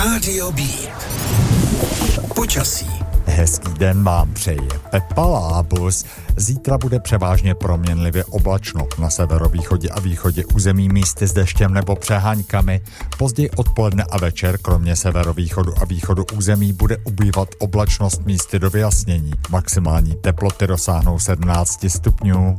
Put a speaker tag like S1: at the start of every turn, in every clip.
S1: Rádio Beat. Počasí.
S2: Hezký den vám přeje Pepa Lábus. Zítra bude převážně proměnlivě oblačno. Na severovýchodě a východě území místy s deštěm nebo přeháňkami. Později odpoledne a večer, kromě severovýchodu a východu území, bude ubývat oblačnost místy do vyjasnění. Maximální teploty dosáhnou 17 stupňů.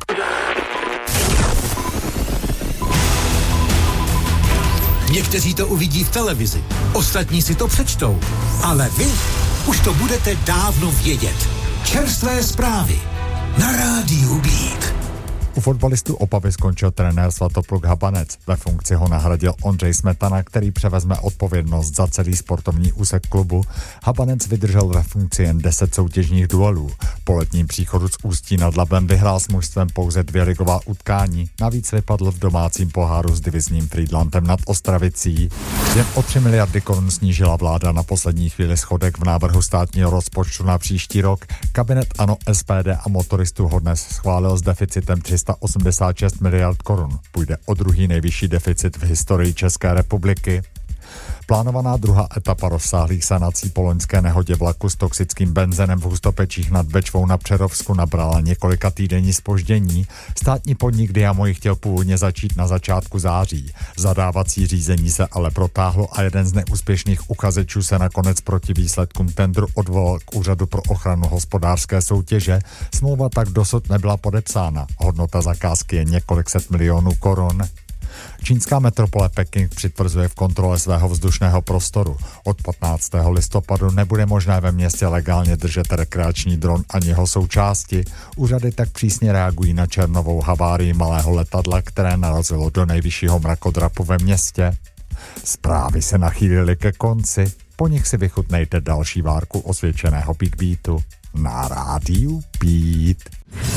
S1: Někteří to uvidí v televizi, ostatní si to přečtou, ale vy už to budete dávno vědět. Čerstvé zprávy na Rádiu Beat.
S2: U fotbalistů Opavy skončil trenér Svatopluk Habanec. Ve funkci ho nahradil Ondřej Smetana, který převezme odpovědnost za celý sportovní úsek klubu. Habanec vydržel ve funkci jen 10 soutěžních duelů. Po letním příchodu z Ústí nad Labem vyhrál s mužstvem pouze 2 ligová utkání. Navíc vypadl v domácím poháru s divizním Frýdlantem nad Ostravicí. Jen o 3 miliardy korun snížila vláda na poslední chvíli schodek v návrhu státního rozpočtu na příští rok. Kabinet ANO, SPD a motoristů ho dnes schválil s deficitem 386 miliard korun. Půjde o druhý nejvyšší deficit v historii České republiky. Plánovaná druhá etapa rozsáhlých sanací po loňské nehodě vlaku s toxickým benzenem v Hustopečích nad Bečvou na Přerovsku nabrala několika týdenní zpoždění. Státní podnik Diamo ji chtěl původně začít na začátku září. Zadávací řízení se ale protáhlo a jeden z neúspěšných uchazečů se nakonec proti výsledkům tendru odvolal k Úřadu pro ochranu hospodářské soutěže. Smlouva tak dosud nebyla podepsána. Hodnota zakázky je několik set milionů korun. Čínská metropole Peking přitvrzuje v kontrole svého vzdušného prostoru. Od 15. listopadu nebude možné ve městě legálně držet rekreační dron ani jeho součásti. Úřady tak přísně reagují na černovou havárii malého letadla, které narazilo do nejvyššího mrakodrapu ve městě. Zprávy se nachýlily ke konci. Po nich si vychutnejte další várku osvědčeného Big Beatu na Rádiu Beat.